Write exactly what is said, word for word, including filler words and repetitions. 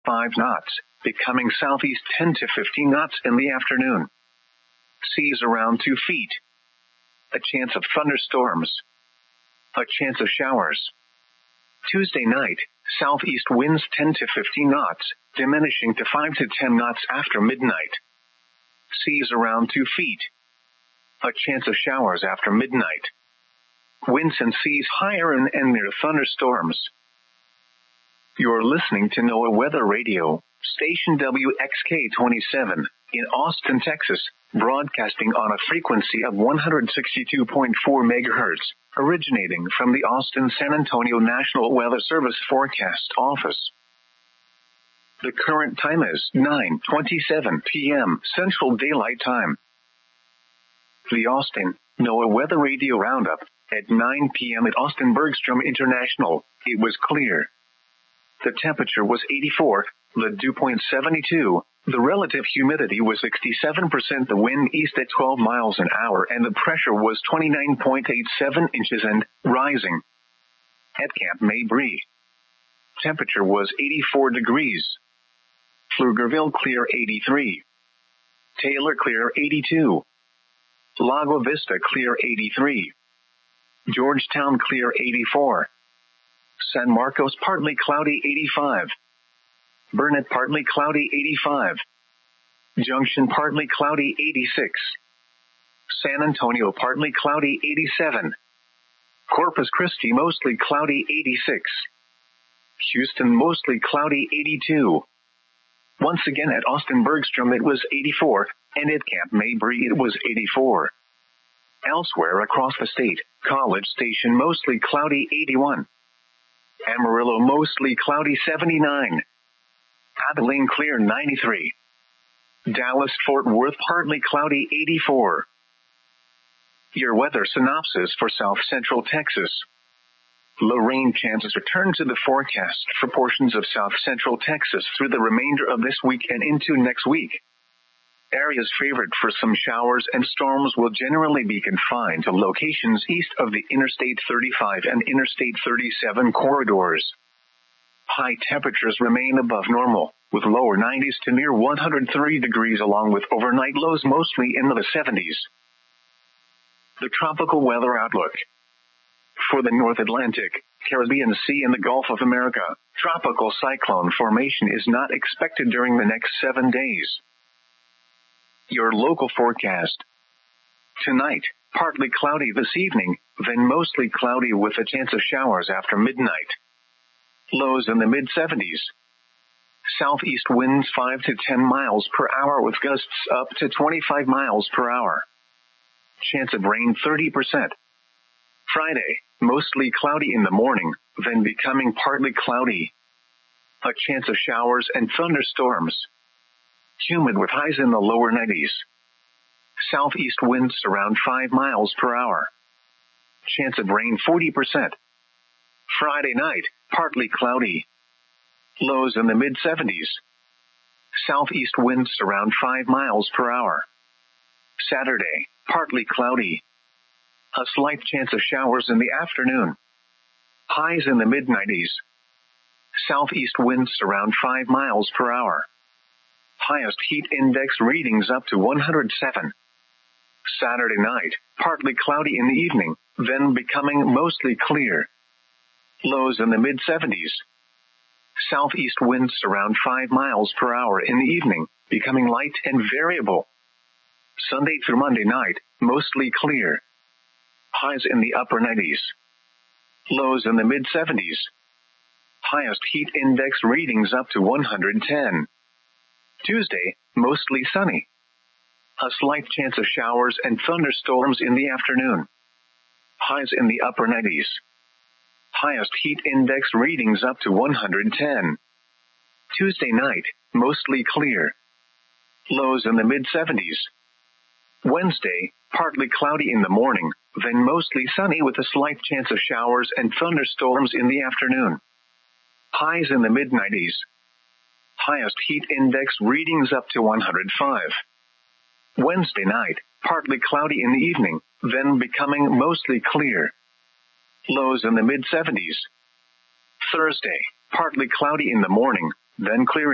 five knots, becoming southeast ten to fifteen knots in the afternoon. Seas around two feet. A chance of thunderstorms. A chance of showers. Tuesday night, southeast winds ten to fifteen knots, diminishing to five to ten knots after midnight. Seas around two feet. A chance of showers after midnight. Winds and seas higher and, and near thunderstorms. You're listening to NOAA Weather Radio, station W X K twenty-seven, in Austin, Texas, broadcasting on a frequency of one hundred sixty-two point four megahertz, originating from the Austin-San Antonio National Weather Service Forecast Office. The current time is nine twenty-seven p.m. Central Daylight Time. The Austin NOAA Weather Radio Roundup. At nine p.m. at Austin Bergstrom International, it was clear. The temperature was eighty-four, the dew point seventy-two, the relative humidity was sixty-seven percent, the wind east at twelve miles an hour, and the pressure was twenty-nine point eight seven inches and rising. At Camp Mabry, temperature was eighty-four degrees. Pflugerville clear eighty-three. Taylor clear eighty-two. Lago Vista clear eighty-three. Georgetown clear eighty-four. San Marcos partly cloudy eighty-five. Burnett partly cloudy eighty-five. Junction partly cloudy eighty-six. San Antonio partly cloudy eighty-seven. Corpus Christi mostly cloudy eighty-six. Houston mostly cloudy eighty-two. Once again at Austin Bergstrom it was eighty-four, and at Camp Mabry it was eighty-four. Elsewhere across the state, College Station mostly cloudy eighty-one. Amarillo mostly cloudy seventy-nine. Abilene clear ninety-three. Dallas-Fort Worth partly cloudy eighty-four. Your weather synopsis for South Central Texas. Low rain chances return to the forecast for portions of South Central Texas through the remainder of this week and into next week. Areas favored for some showers and storms will generally be confined to locations east of the Interstate thirty-five and Interstate thirty-seven corridors. High temperatures remain above normal, with lower nineties to near one hundred thirty degrees along with overnight lows mostly in the seventies. The tropical weather outlook. For the North Atlantic, Caribbean Sea and the Gulf of America, tropical cyclone formation is not expected during the next seven days. Your local forecast. Tonight, partly cloudy this evening, then mostly cloudy with a chance of showers after midnight. Lows in the mid seventies. Southeast winds five to ten miles per hour with gusts up to twenty-five miles per hour. Chance of rain thirty percent. Friday, mostly cloudy in the morning, then becoming partly cloudy. A chance of showers and thunderstorms. Humid with highs in the lower nineties. Southeast winds around five miles per hour. Chance of rain forty percent. Friday night, partly cloudy. Lows in the mid seventies. Southeast winds around five miles per hour. Saturday, partly cloudy. A slight chance of showers in the afternoon. Highs in the mid nineties. Southeast winds around five miles per hour. Highest heat index readings up to one hundred seven. Saturday night, partly cloudy in the evening, then becoming mostly clear. Lows in the mid seventies. Southeast winds around five miles per hour in the evening, becoming light and variable. Sunday through Monday night, mostly clear. Highs in the upper nineties. Lows in the mid seventies. Highest heat index readings up to one hundred ten. Tuesday, mostly sunny. A slight chance of showers and thunderstorms in the afternoon. Highs in the upper nineties. Highest heat index readings up to one hundred ten. Tuesday night, mostly clear. Lows in the mid seventies. Wednesday, partly cloudy in the morning, then mostly sunny with a slight chance of showers and thunderstorms in the afternoon. Highs in the mid nineties. Highest heat index readings up to one hundred five. Wednesday night, partly cloudy in the evening, then becoming mostly clear. Lows in the mid seventies. Thursday, partly cloudy in the morning, then clearing.